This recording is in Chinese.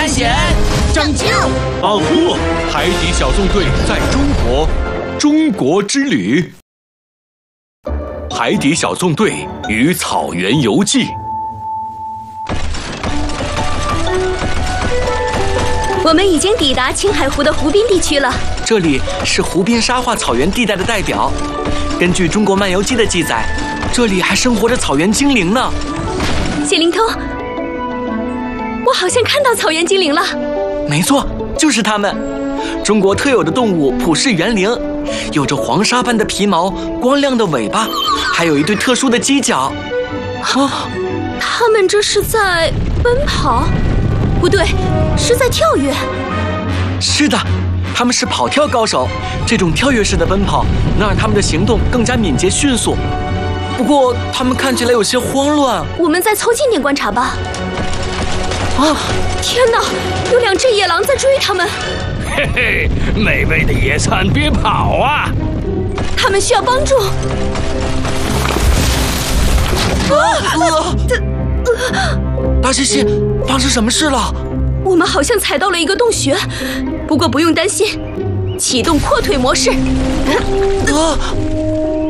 探险、 拯救。 阿呼，海底小纵队在中国之旅。海底小纵队与草原游记。 我们已经抵达青海湖的湖滨地区了。 这里是湖边沙化草原地带的代表。根据《中国漫游记》的记载，这里还生活着草原精灵呢。 谢灵通，我好像看到草原精灵了。 没错，就是它们。中国特有的动物普氏猿羚，有着黄沙般的皮毛、光亮的尾巴，还有一对特殊的犄角。 它们这是在奔跑？不对，是在跳跃。 是的，他们是跑跳高手。这种跳跃式的奔跑能让他们的行动更加敏捷迅速。不过，他们看起来有些慌乱。 我们再凑近点观察吧。天哪，有2只野狼在追他们。 嘿嘿，美味的野餐，别跑啊！ 他们需要帮助。 大西西，发生什么事了？ 我们好像踩到了一个洞穴，不过不用担心，启动阔腿模式。